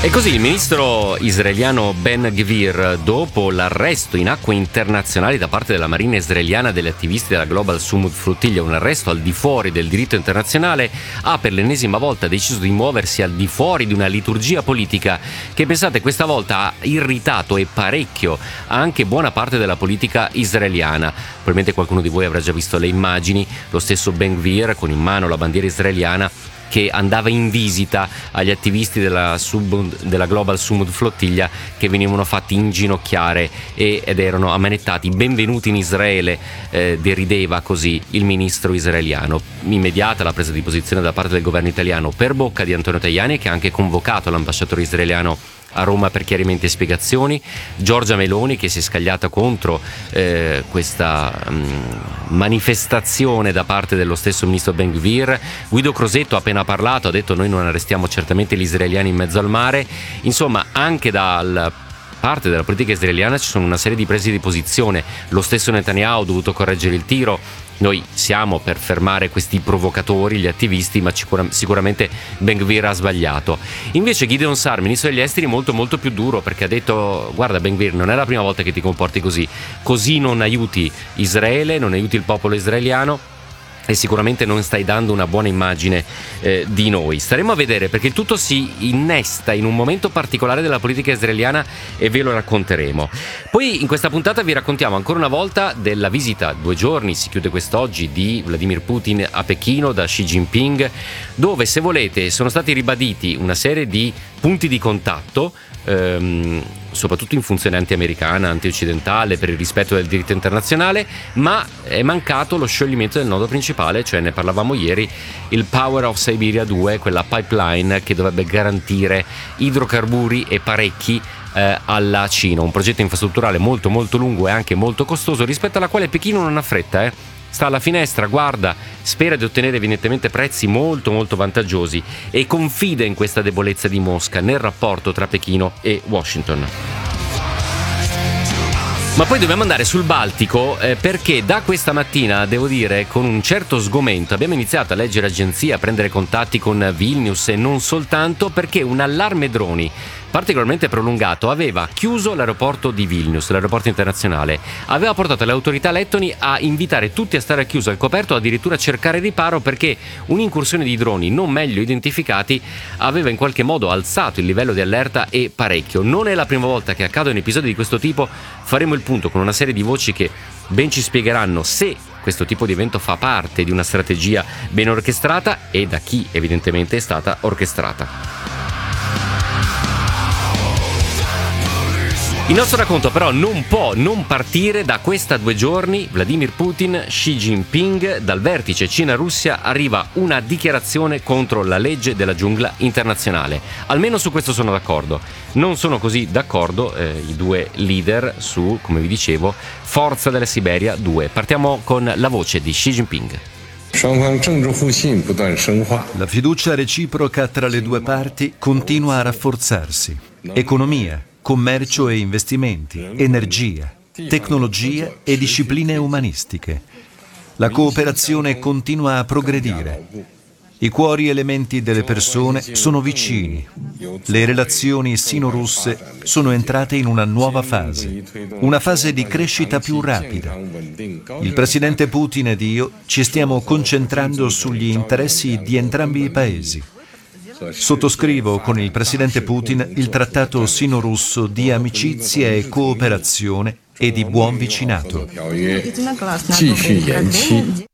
E così il ministro israeliano Ben Gvir, dopo l'arresto in acque internazionali da parte della Marina israeliana degli attivisti della Global Sumud Flotilla, un arresto al di fuori del diritto internazionale, ha per l'ennesima volta deciso di muoversi al di fuori di una liturgia politica che, pensate, questa volta ha irritato e parecchio anche buona parte della politica israeliana. Probabilmente qualcuno di voi avrà già visto le immagini, lo stesso Ben Gvir con in mano la bandiera israeliana che andava in visita agli attivisti della Global Sumud Flottiglia che venivano fatti inginocchiare ed erano ammanettati. Benvenuti in Israele, derideva così il ministro israeliano. Immediata la presa di posizione da parte del governo italiano per bocca di Antonio Tajani, che ha anche convocato l'ambasciatore israeliano a Roma per chiarimenti e spiegazioni. Giorgia Meloni, che si è scagliata contro questa manifestazione da parte dello stesso ministro Ben Gvir. Guido Crosetto ha appena parlato, ha detto: noi non arrestiamo certamente gli israeliani in mezzo al mare. Insomma, anche dal parte della politica israeliana ci sono una serie di prese di posizione. Lo stesso Netanyahu ha dovuto correggere il tiro. Noi siamo per fermare questi provocatori, gli attivisti, ma sicuramente Ben Gvir ha sbagliato. Invece Gideon Sa'ar, ministro degli esteri, molto molto più duro, perché ha detto: guarda Ben Gvir, non è la prima volta che ti comporti così non aiuti Israele, non aiuti il popolo israeliano e sicuramente non stai dando una buona immagine di noi. Staremo a vedere, perché il tutto si innesta in un momento particolare della politica israeliana e ve lo racconteremo. Poi in questa puntata vi raccontiamo ancora una volta della visita, 2 giorni, si chiude quest'oggi, di Vladimir Putin a Pechino da Xi Jinping, dove, se volete, sono stati ribaditi una serie di punti di contatto, soprattutto in funzione anti-americana, anti-occidentale, per il rispetto del diritto internazionale, ma è mancato lo scioglimento del nodo principale, cioè, ne parlavamo ieri, il Power of Siberia 2, quella pipeline che dovrebbe garantire idrocarburi e parecchi alla Cina, un progetto infrastrutturale molto molto lungo e anche molto costoso, rispetto alla quale Pechino non ha fretta, sta alla finestra, guarda, spera di ottenere evidentemente prezzi molto molto vantaggiosi e confida in questa debolezza di Mosca nel rapporto tra Pechino e Washington. Ma poi dobbiamo andare sul Baltico, perché da questa mattina, devo dire, con un certo sgomento abbiamo iniziato a leggere agenzie, a prendere contatti con Vilnius e non soltanto, perché un allarme droni particolarmente prolungato aveva chiuso l'aeroporto di Vilnius, l'aeroporto internazionale. Aveva portato le autorità lettoni a invitare tutti a stare al chiuso, al coperto, addirittura cercare riparo, perché un'incursione di droni non meglio identificati aveva in qualche modo alzato il livello di allerta e parecchio. Non è la prima volta che accadono episodi di questo tipo. Faremo il punto con una serie di voci che ben ci spiegheranno se questo tipo di evento fa parte di una strategia ben orchestrata e da chi evidentemente è stata orchestrata. Il nostro racconto però non può non partire da questa 2 giorni, Vladimir Putin, Xi Jinping. Dal vertice Cina-Russia arriva una dichiarazione contro la legge della giungla internazionale. Almeno su questo sono d'accordo. Non sono così d'accordo i 2 leader su, come vi dicevo, Forza della Siberia 2. Partiamo con la voce di Xi Jinping. La fiducia reciproca tra le 2 parti continua a rafforzarsi. Economia, commercio e investimenti, energia, tecnologia e discipline umanistiche. La cooperazione continua a progredire. I cuori elementi delle persone sono vicini. Le relazioni sino-russe sono entrate in una nuova fase, una fase di crescita più rapida. Il presidente Putin ed io ci stiamo concentrando sugli interessi di entrambi i paesi. Sottoscrivo con il presidente Putin il trattato sino-russo di amicizia e cooperazione e di buon vicinato.